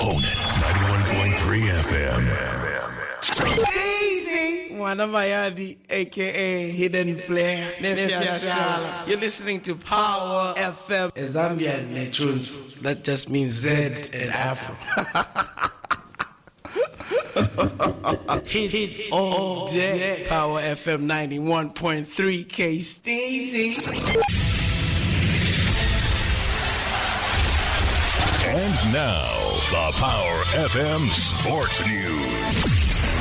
Opponent 91.3 FM. Easy. Wanamayadi, aka Hidden Player. You're listening to Power FM. Zambia Netunes. That just means Z and Afro. Hit all day. Power FM 91.3 K Steezy. And now, the Power FM Sports News.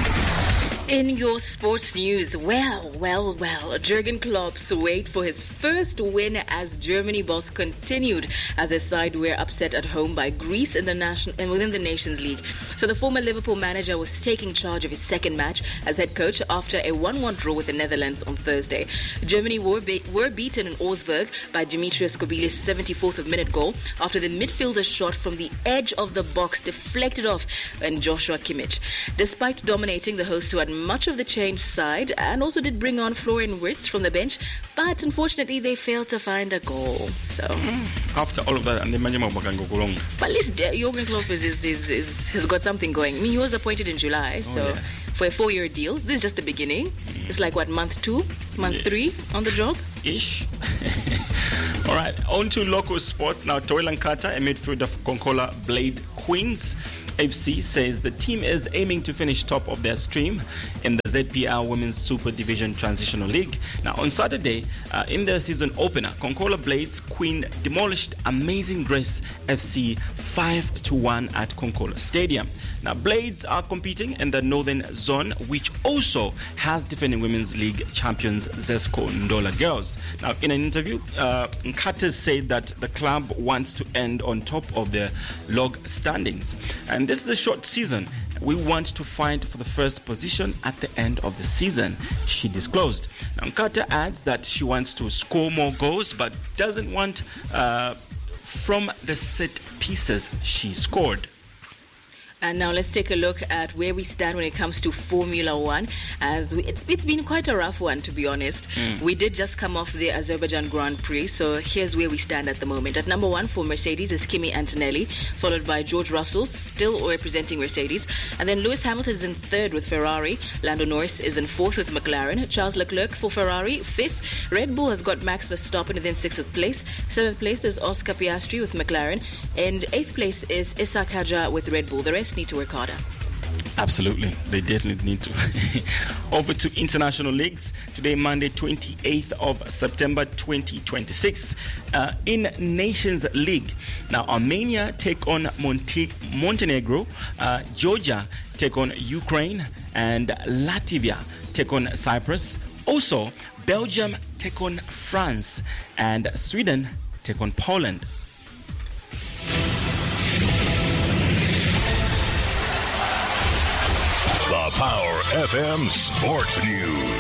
In your sports news, well, Jurgen Klopp's wait for his first win as Germany boss continued as his side were upset at home by Greece in the within the Nations League. So the former Liverpool manager was taking charge of his second match as head coach after a 1-1 draw with the Netherlands on Thursday. Germany were beaten in Augsburg by Dimitrios Kobili's 74th minute goal after the midfielder's shot from the edge of the box deflected off and Joshua Kimmich. Despite dominating, the hosts who had much of the changed side and also did bring on Florian Wirtz from the bench, but unfortunately they failed to find a goal. So after all of that, and the but at least Jurgen Klopp has got something going. I mean, he was appointed in July, for a 4-year deal. This is just the beginning. It's like what, month 2, month 3 on the job ish. All right, on to local sports now. Toilan Kata, a midfielder for Konkola Blade Queens FC, says the team is aiming to finish top of their stream in the ZPL Women's Super Division Transitional League. Now, on Saturday, in their season opener, Konkola Blades Queen demolished Amazing Grace FC 5-1 at Konkola Stadium. Now, Blades are competing in the Northern Zone, which also has defending Women's League champions Zesco Ndola Girls. Now, in an interview, Nkata said that the club wants to end on top of the log standings. And this is a short season. We want to fight for the first position at the end of the season, she disclosed. Now, Nkata adds that she wants to score more goals, but doesn't want from the set pieces she scored. And now let's take a look at where we stand when it comes to Formula One. It's been quite a rough one, to be honest. We did just come off the Azerbaijan Grand Prix, so here's where we stand at the moment. At number 1 for Mercedes is Kimi Antonelli, followed by George Russell, still representing Mercedes. And then Lewis Hamilton is in 3rd with Ferrari. Lando Norris is in 4th with McLaren. Charles Leclerc for Ferrari, 5th. Red Bull has got Max Verstappen within 6th place. 7th place is Oscar Piastri with McLaren. And 8th place is Isaac Hadjar with Red Bull. The rest need to work harder. Absolutely, they definitely need to. Over to international leagues today, Monday 28th of September 2026. In Nations League, now Armenia take on Montenegro, Georgia take on Ukraine, and Latvia take on Cyprus. Also, Belgium take on France, and Sweden take on Poland. The Power FM Sports News.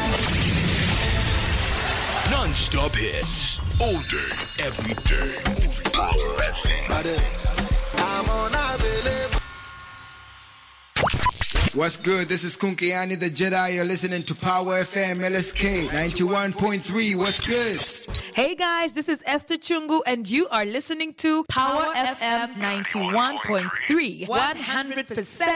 Non-stop hits. All day, every day. Power FM. I'm unavailable. What's good? This is Kunkiani the Jedi. You're listening to Power FM LSK 91.3. What's good? Hey guys, this is Esther Chungu and you are listening to Power FM 91.3. 100%